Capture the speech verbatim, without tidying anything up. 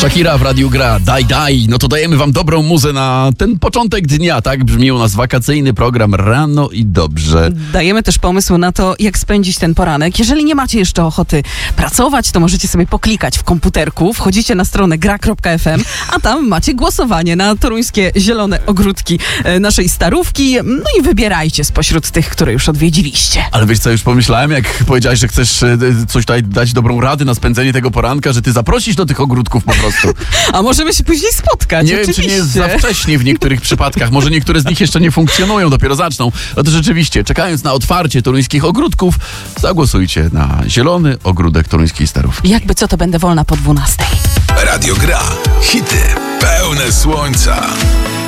Shakira w radiu gra Daj Daj. No to dajemy wam dobrą muzę na ten początek dnia, tak? Brzmi u nas wakacyjny program Rano i Dobrze. Dajemy też pomysł na to, jak spędzić ten poranek. Jeżeli nie macie jeszcze ochoty pracować, to możecie sobie poklikać w komputerku, wchodzicie na stronę gra kropka ef em, a tam macie głosowanie na toruńskie zielone ogródki naszej starówki. No i wybierajcie spośród tych, które już odwiedziliście. Ale wiesz co, już pomyślałem, jak powiedziałeś, że chcesz e, coś tutaj dać dobrą radę na spędzenie tego poranka, że ty zaprosisz do tych ogródków po prostu. A możemy się później spotkać, Nie wiem, oczywiście. czy nie jest za wcześnie w niektórych przypadkach. Może niektóre z nich jeszcze nie funkcjonują, dopiero zaczną. No to rzeczywiście, czekając na otwarcie toruńskich ogródków, zagłosujcie na zielony ogródek toruńskiej starówki. Jakby co, to będę wolna po dwunastej. Radio Gra. Hity pełne słońca.